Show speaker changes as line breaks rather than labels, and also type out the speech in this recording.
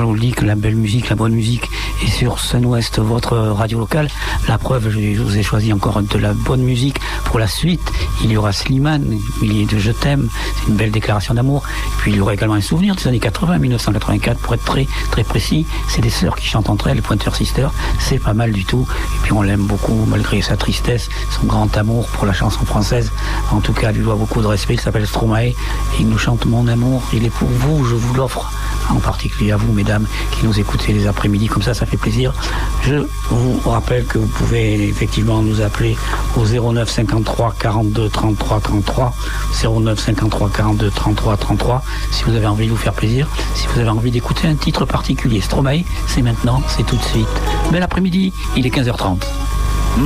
je vous le dis que la belle musique, la bonne musique est sur Sun-Ouest, votre radio locale. La preuve, je vous ai choisi encore de la bonne musique pour la suite. Il y aura Slimane, il y a de Je t'aime, c'est une belle déclaration d'amour. Puis il y aura également un souvenir des années 80, 1984, pour être très, très précis. C'est des sœurs qui chantent entre elles, les Pointer Sisters. C'est pas mal du tout. Et puis on l'aime beaucoup, malgré sa tristesse, son grand amour pour la chanson française. En tout cas, il lui doit beaucoup de respect. Il s'appelle Stromae et il nous chante Mon amour. Il est pour vous, je vous l'offre. En particulier à vous, mesdames, qui nous écoutez les après-midi. Comme ça fait plaisir. Je vous rappelle que vous pouvez effectivement nous appeler au 09 53 42 33 33. 09 53 42 33 33. Si vous avez envie de vous faire plaisir. Si vous avez envie d'écouter un titre particulier. Stromae, c'est maintenant, c'est tout de suite. Bel après-midi, il est 15h30.